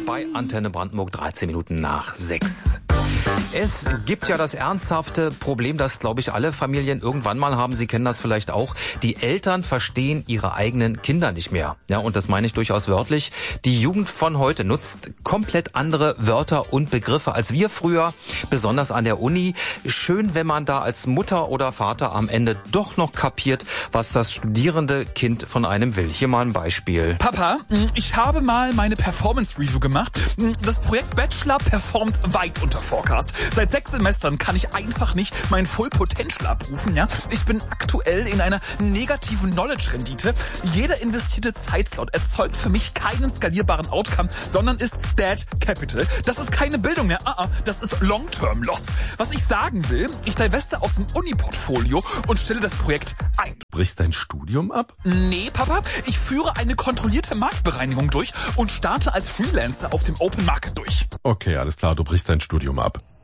bei Antenne Brandenburg, 13 Minuten nach 6. Es gibt ja das ernsthafte Problem, das, glaube ich, alle Familien irgendwann mal haben. Sie kennen das vielleicht auch. Die Eltern verstehen ihre eigenen Kinder nicht mehr. Ja, und das meine ich durchaus wörtlich. Die Jugend von heute nutzt komplett andere Wörter und Begriffe als wir früher, besonders an der Uni. Schön, wenn man da als Mutter oder Vater am Ende doch noch kapiert, was das studierende Kind von einem will. Hier mal ein Beispiel. Papa, ich habe mal meine Performance Review gemacht. Das Projekt Bachelor performt weit unter Forecast. Seit 6 Semestern kann ich einfach nicht mein Full Potential abrufen. Ja, ich bin aktuell in einer negativen Knowledge-Rendite. Jeder investierte Zeitslot erzeugt für mich keinen skalierbaren Outcome, sondern ist Dead Capital. Das ist keine Bildung mehr. Das ist Long-Term-Loss. Was ich sagen will, ich diveste aus dem Uni-Portfolio und stelle das Projekt ein. Du brichst dein Studium ab? Nee, Papa, ich führe eine kontrollierte Marktbereinigung durch und starte als Freelancer auf dem Open Market durch. Okay, alles klar, du brichst dein Studium ab.